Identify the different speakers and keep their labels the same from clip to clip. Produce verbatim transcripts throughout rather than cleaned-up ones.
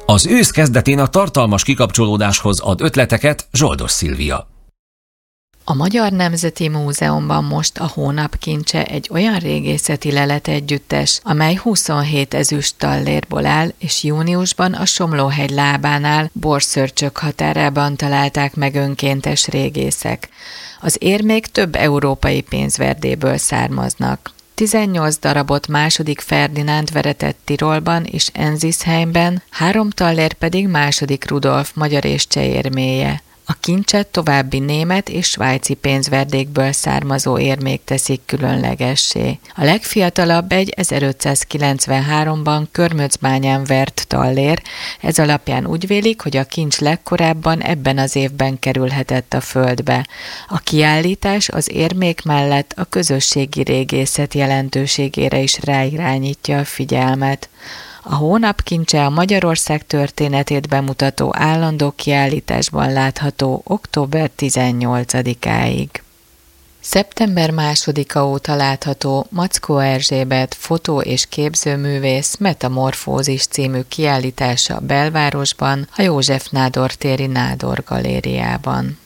Speaker 1: Az ősz kezdetén a tartalmas kikapcsolódáshoz ad ötleteket Zsoldos Szilvia.
Speaker 2: A Magyar Nemzeti Múzeumban most a Hónap kincse egy olyan régészeti leletegyüttes, amely huszonhét ezüst tallérból áll, és júniusban a Somlóhegy lábánál, Borszörcsök határában találták meg önkéntes régészek. Az érmék több európai pénzverdéből származnak. tizennyolc darabot második Ferdinánd veretett Tirolban és Enzisheimben, három tallér pedig második Rudolf magyar és cseh érméje. A kincset további német és svájci pénzverdékből származó érmék teszik különlegessé. A legfiatalabb egy ezerötszázkilencvenháromban Körmöcbányán vert tallér, ez alapján úgy vélik, hogy a kincs legkorábban ebben az évben kerülhetett a földbe. A kiállítás az érmék mellett a közösségi régészet jelentőségére is ráirányítja a figyelmet. A Hónap kincse a Magyarország történetét bemutató állandó kiállításban látható október tizennyolcadikáig. Szeptember másodika óta látható Maczkó Erzsébet fotó- és képzőművész Metamorfózis című kiállítása a belvárosban, a József Nádor téri Nádor galériában.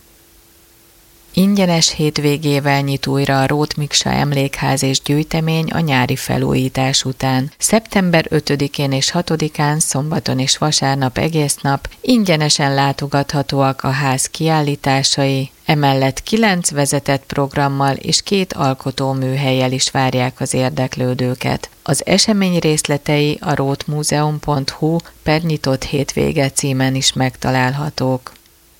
Speaker 2: Ingyenes hétvégével nyit újra a Róth Miksa Emlékház és Gyűjtemény a nyári felújítás után. szeptember ötödikén és hatodikán, szombaton és vasárnap egész nap ingyenesen látogathatóak a ház kiállításai, emellett kilenc vezetett programmal és két alkotóműhellyel is várják az érdeklődőket. Az esemény részletei a rothmuseum pont hu per nyitott hétvége címen is megtalálhatók.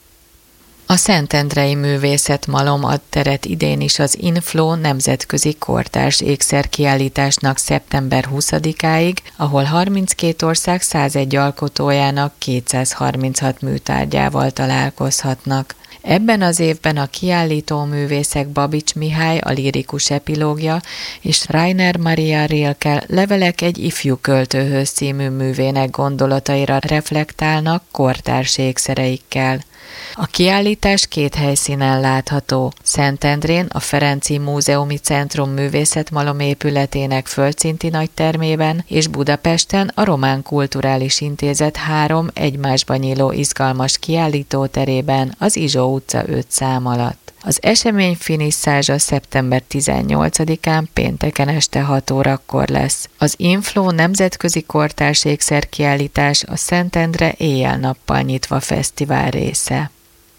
Speaker 2: A Szentendrei Művészetmalom ad teret idén is az Inflow nemzetközi kortárs ékszerkiállításnak szeptember huszadikáig, ahol harminckét ország százegy alkotójának kétszázharminchat műtárgyával találkozhatnak. Ebben az évben a kiállító művészek Babics Mihály, a lírikus epilógia, és Rainer Maria Rilke Levelek egy ifjú költőhöz című művének gondolataira reflektálnak kortárs ékszereikkel. A kiállítás két helyszínen látható: Szentendrén, a Ferenczy Múzeumi Centrum művészetmalom épületének földszinti nagytermében, és Budapesten a Román Kulturális Intézet három egymásba nyíló izgalmas kiállítóterében, az Izsó utca öt szám alatt. Az esemény finisszázsa szeptember tizennyolcadikán pénteken este hat órakor lesz. Az Inflow nemzetközi kortárs ékszerkiállítás a Szentendre éjjel-nappal nyitva fesztivál része.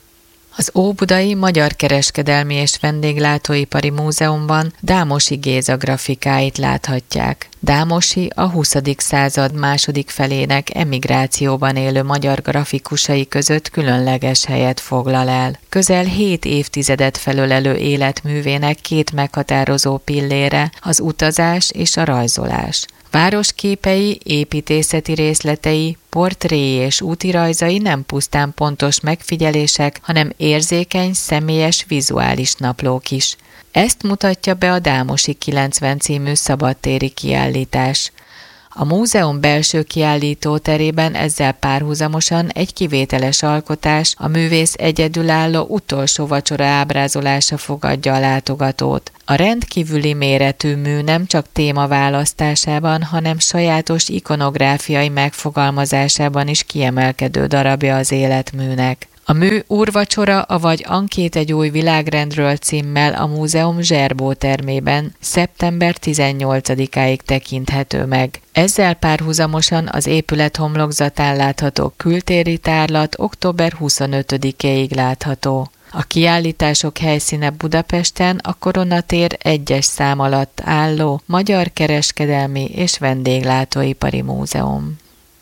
Speaker 2: Az Óbudai Magyar Kereskedelmi és Vendéglátóipari Múzeumban Dámosi Géza grafikáit láthatják. Dámosi a huszadik század második felének emigrációban élő magyar grafikusai között különleges helyet foglal el. Közel hét évtizedet felölelő életművének két meghatározó pillére az utazás és a rajzolás. Városképei, építészeti részletei, portréi és útirajzai nem pusztán pontos megfigyelések, hanem érzékeny, személyes, vizuális naplók is. Ezt mutatja be a Dámosi kilencven című szabadtéri kiállítás. A múzeum belső kiállítóterében ezzel párhuzamosan egy kivételes alkotás, a művész egyedülálló utolsó vacsora ábrázolása fogadja a látogatót. A rendkívüli méretű mű nem csak témaválasztásában, hanem sajátos ikonográfiai megfogalmazásában is kiemelkedő darabja az életműnek. A mű Úrvacsora, avagy Ankét egy új világrendről címmel a múzeum Zserbó termében szeptember tizennyolcadikáig tekinthető meg. Ezzel párhuzamosan az épület homlokzatán látható kültéri tárlat október huszonötödikéig látható. A kiállítások helyszíne Budapesten a Koronatér egyes szám alatt álló Magyar Kereskedelmi és Vendéglátóipari Múzeum.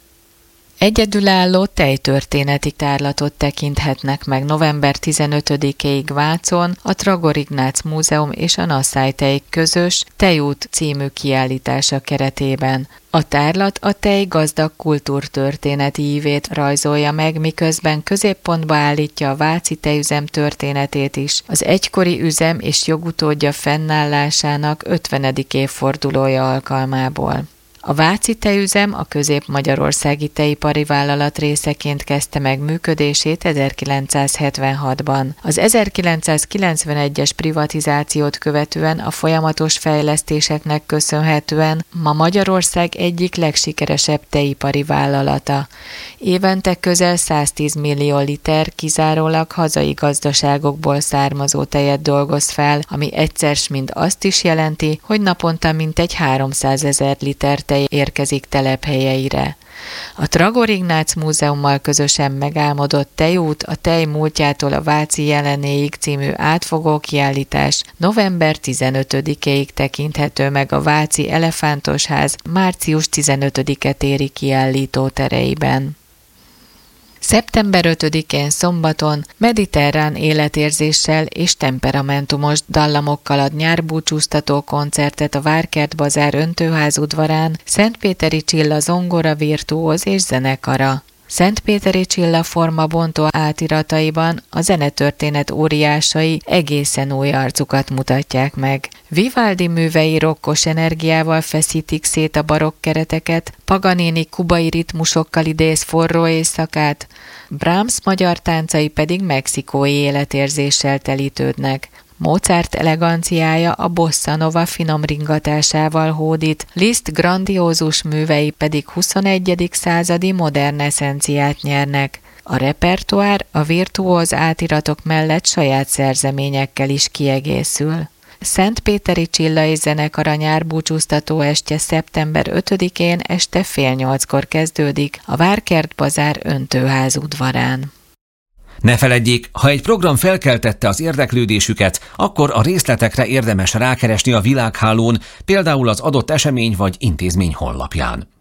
Speaker 2: Egyedülálló tejtörténeti tárlatot tekinthetnek meg november tizenötödikéig Vácon a Tragor Ignác Múzeum és a Naszály Tej közös Tejút című kiállítása keretében. A tárlat a tej gazdag kultúrtörténeti ívét rajzolja meg, miközben középpontba állítja a váci tejüzem történetét is, az egykori üzem és jogutódja fennállásának ötvenedik évfordulója alkalmából. A Váci Tejüzem a Közép-Magyarországi Tejipari Vállalat részeként kezdte meg működését ezerkilencszázhetvenhatban. Az ezerkilencszázkilencvenegyes privatizációt követően a folyamatos fejlesztéseknek köszönhetően ma Magyarország egyik legsikeresebb tejipari vállalata. Évente közel száztíz millió liter kizárólag hazai gazdaságokból származó tejet dolgoz fel, ami egyszer mind azt is jelenti, hogy naponta mintegy háromszázezer liter tej érkezik telephelyeire. A Tragor Ignác Múzeummal közösen megálmodott Tejút, a tej múltjától a Váci jelenéig című átfogó kiállítás november tizenötödikéig tekinthető meg a Váci Elefántosház március tizenötödike téri kiállító tereiben. szeptember ötödikén szombaton mediterrán életérzéssel és temperamentumos dallamokkal ad nyárbúcsúztató koncertet a Várkert Bazár öntőház udvarán Szentpéteri Csilla zongora virtuóz és zenekara. Szentpéteri Csilla formabontó átirataiban a zenetörténet óriásai egészen új arcukat mutatják meg. Vivaldi művei rokkos energiával feszítik szét a barokk kereteket, Paganini kubai ritmusokkal idéz forró éjszakát, Brahms magyar táncai pedig mexikói életérzéssel telítődnek. Mozart eleganciája a bossa nova finom ringatásával hódít, Liszt grandiózus művei pedig huszonegyedik századi modern eszenciát nyernek. A repertoár a virtuóz átiratok mellett saját szerzeményekkel is kiegészül. Szentpéteri Csilla és zenekara nyárbúcsúztató estje szeptember ötödikén este fél nyolckor kezdődik a Várkert Bazár öntőház udvarán.
Speaker 1: Ne feledjék, ha egy program felkeltette az érdeklődésüket, akkor a részletekre érdemes rákeresni a Világhálón, például az adott esemény vagy intézmény honlapján.